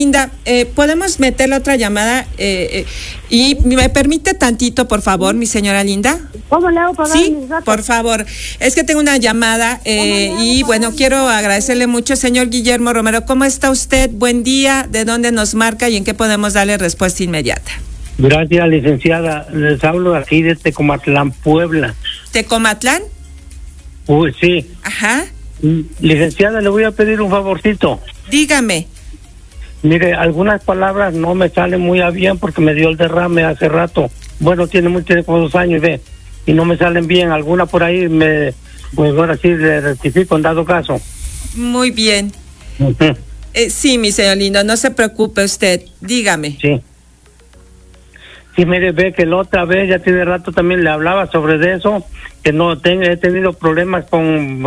Linda, ¿podemos meterle otra llamada? Y me permite tantito, por favor, mi señora Linda. ¿Cómo le hago para Sí, mis datos? por favor. Es que tengo una llamada y bueno, quiero agradecerle mucho, señor Guillermo Romero. ¿Cómo está usted? Buen día. ¿De dónde nos marca y en qué podemos darle respuesta inmediata? Gracias, licenciada. Les hablo aquí de Tecomatlán, Puebla. ¿Tecomatlán? Uy, sí. Ajá. Licenciada, le voy a pedir un favorcito. Dígame. Mire, algunas palabras no me salen muy bien porque me dio el derrame hace rato. Bueno, tiene como 2 años, ve. Y no me salen bien. Alguna por ahí pues ahora sí le rectifico en dado caso. Muy bien. Uh-huh. Sí, mi señor lindo, no se preocupe usted. Dígame. Sí. Sí, mire, ve que la otra vez, ya tiene rato también le hablaba sobre eso, que he tenido problemas con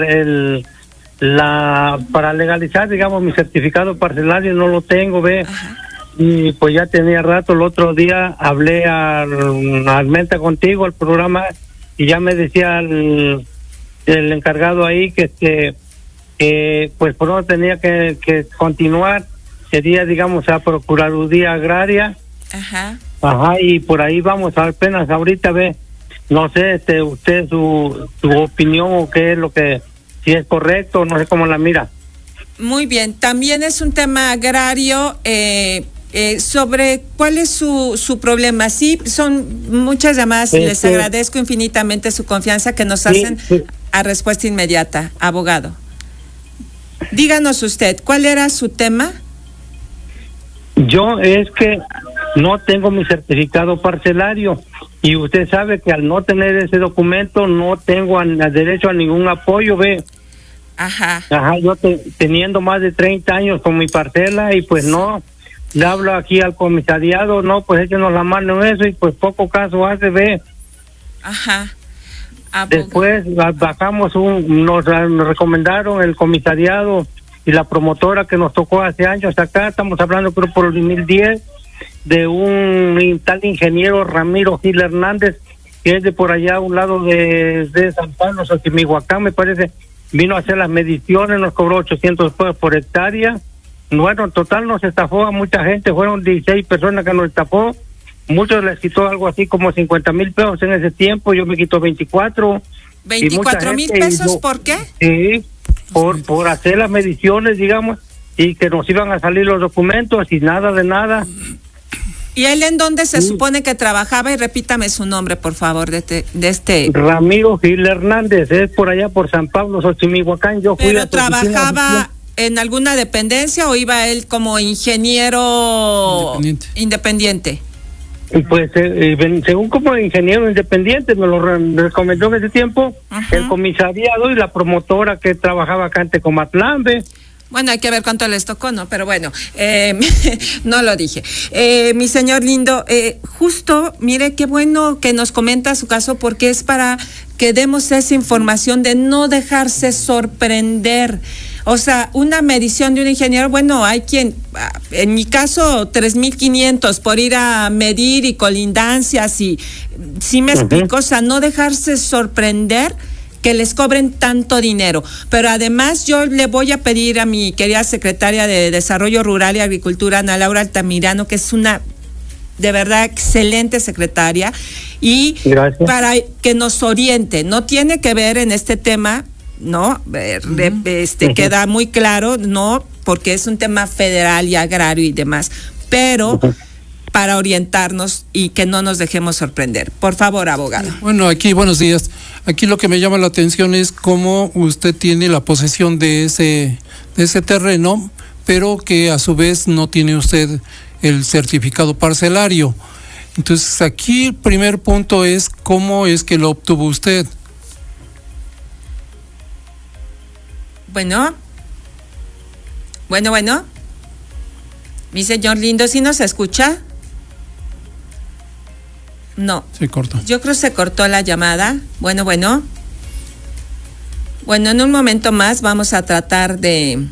para legalizar, digamos, mi certificado parcelario, no lo tengo, ve. Ajá. Y pues ya tenía rato. El otro día hablé al Menta contigo, al programa, y ya me decía el encargado ahí que pues por no tenía que continuar, sería, digamos, a Procuraduría Agraria. Ajá. Ajá, y por ahí vamos apenas ahorita, ve. No sé, usted su opinión o qué es lo que, si es correcto, no sé cómo la mira. Muy bien, también es un tema agrario, sobre cuál es su problema. Sí, son muchas llamadas y les agradezco infinitamente su confianza que nos hacen a respuesta inmediata, abogado. Díganos usted, ¿cuál era su tema? Yo es que no tengo mi certificado parcelario y usted sabe que al no tener ese documento no tengo derecho a ningún apoyo, ve. Ajá. Ajá, yo teniendo más de 30 años con mi parcela y pues no, le hablo aquí al comisariado, no, pues échenos la mano en eso y pues poco caso hace, ve. Ajá. Después bajamos nos recomendaron el comisariado y la promotora que nos tocó hace años acá, estamos hablando creo por el 2010, de un tal ingeniero Ramiro Gil Hernández, que es de por allá a un lado de San Pablo, Xochimilhuacán, me parece. Vino a hacer las mediciones, nos cobró 800 pesos por hectárea. Bueno, en total nos estafó a mucha gente, fueron 16 personas que nos estafó. Muchos les quitó algo así como 50,000 pesos en ese tiempo, yo me quito 24. 24,000 pesos, ¿por qué? Sí, por hacer las mediciones, digamos, y que nos iban a salir los documentos y nada de nada. ¿Y él en dónde se supone que trabajaba? Y repítame su nombre, por favor, de este... Ramiro Gil Hernández, es por allá por San Pablo, Xochimilhuacán. Yo fui. ¿Pero trabajaba en alguna dependencia o iba él como ingeniero independiente? Pues según como ingeniero independiente, me lo recomendó en ese tiempo. Ajá. El comisariado y la promotora que trabajaba acá en Tecomatlán, ¿ve? Bueno, hay que ver cuánto les tocó, ¿no? Pero bueno, no lo dije. Mi señor lindo, justo, mire, qué bueno que nos comenta su caso porque es para que demos esa información de no dejarse sorprender. O sea, una medición de un ingeniero, bueno, hay quien, en mi caso, 3,500 por ir a medir y colindancias y, sí me explico, o sea, no dejarse sorprender que les cobren tanto dinero. Pero además yo le voy a pedir a mi querida secretaria de Desarrollo Rural y Agricultura, Ana Laura Altamirano, que es una de verdad excelente secretaria, y gracias, para que nos oriente. No tiene que ver en este tema, ¿no? Queda muy claro, ¿no? Porque es un tema federal y agrario y demás, pero para orientarnos y que no nos dejemos sorprender. Por favor, abogado. Bueno, aquí, buenos días. Aquí lo que me llama la atención es cómo usted tiene la posesión de ese terreno, pero que a su vez no tiene usted el certificado parcelario. Entonces, aquí el primer punto es cómo es que lo obtuvo usted. Bueno. Mi señor lindo, ¿sí nos escucha? No. Se cortó. Yo creo que se cortó la llamada. Bueno, en un momento más vamos a tratar de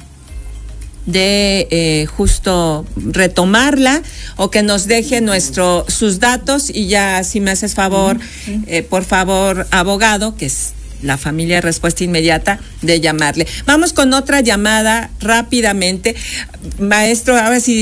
justo retomarla o que nos deje sus datos y ya, si me haces favor, por favor, abogado, que es la familia respuesta inmediata de llamarle. Vamos con otra llamada rápidamente. Maestro, ahora sí